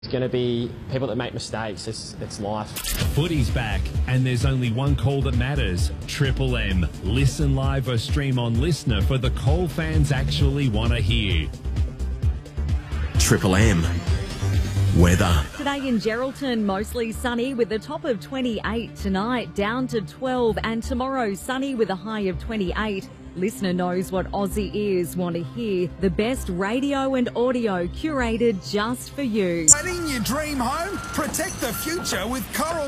It's going to be people that make mistakes. It's life. Footy's back, and there's only one call that matters. Triple M. Listen live or stream on Listener for the call fans actually want to hear. Triple M. Weather. Today in Geraldton, mostly sunny with a top of 28. Tonight, down to 12. And tomorrow, sunny with a high of 28. Listener knows what Aussie ears want to hear. The best radio and audio curated just for you. Planning your dream home? Protect the future with Coral.